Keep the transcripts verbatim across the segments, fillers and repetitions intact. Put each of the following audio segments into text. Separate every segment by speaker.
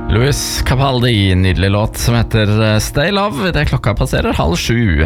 Speaker 1: Louis Capaldi, nydelig låt som heter Stay Love. Det klokka passerer halv sju.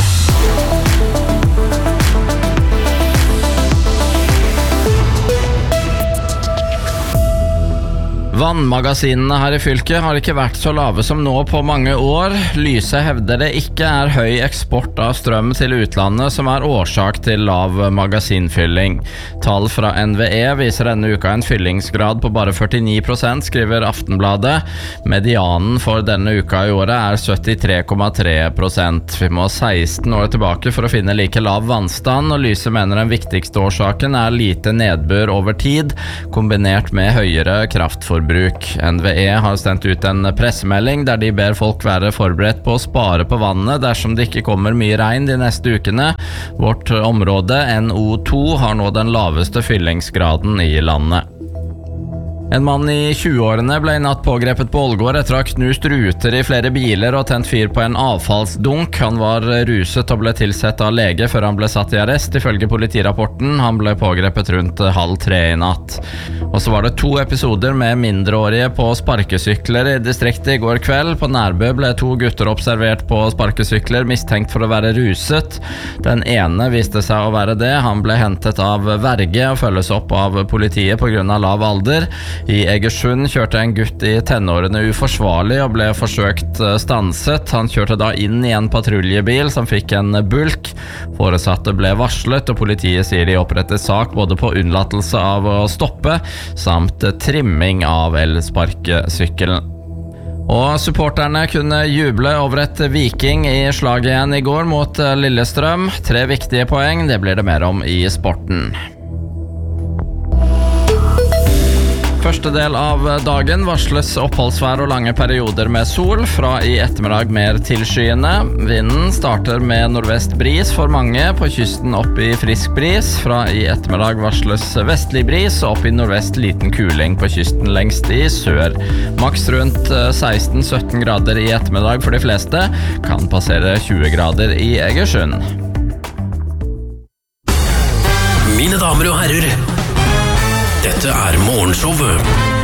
Speaker 1: Vannmagasinene her i fylket har ikke vært så lave som nå på mange år. Lyse hevder det ikke er høy eksport av strøm til utlandet som er årsak til lav magasinfylling. Tall fra N V E viser denne uka en fyllingsgrad på bare førtini prosent, skriver Aftenbladet. Medianen for denne uka i året er syttitre komma tre prosent. Vi må seksten år tilbake for å finne like lav vannstand, og Lyse mener den viktigste årsaken er lite nedbør over tid, kombinert med høyere kraftforbruk. N V E har sendt ut en pressemelding der de ber folk være forberedt på å spare på vannet dersom det ikke kommer mye regn de neste ukene. Vårt område, N O to, har nå den laveste fyllingsgraden i landet. En mann i tjueårene ble i natt pågrepet på Ålgård etter å ha knust ruter i flere biler og tent fyr på en avfallsdunk. Han var ruset og ble tilsett av lege før han ble satt i arrest, ifølge politirapporten. Han ble pågrepet rundt halv tre i natt. Og så var det to episoder med mindreårige på sparkesykler i distriktet i går kveld. På Nærbø ble to gutter observert på sparkesykler, mistenkt for å være ruset. Den ene viste seg å være det. Han ble hentet av verge og følges opp av politiet på grunn av lav alder. I Egersund kjørte en gutt i tenårene uforsvarlig og ble forsøkt stanset. Han kjørte da inn i en patruljebil som fikk en bulk. Foresatte ble varslet, og politiet sier de oppretter sak både på unnlatelse av å stoppe, samt trimming av elsparkesykkelen. Og supporterne kunne juble over et Viking i slaget igjen i går mot Lillestrøm. Tre viktige poeng, det blir det mer om i sporten. Første del av dagen varsles oppholdsvær og lange perioder med sol, fra i ettermiddag mer tilskyende. Vinden starter med nordvest bris for mange, på kysten opp i frisk bris. Fra i ettermiddag varsles vestlig bris, og opp i nordvest liten kuling på kysten lengst i sør. Maks rundt seksten til sytten grader i ettermiddag for de fleste, kan passere tjue grader i Egersund.
Speaker 2: Mine damer og herrer, dette er Morgenshowet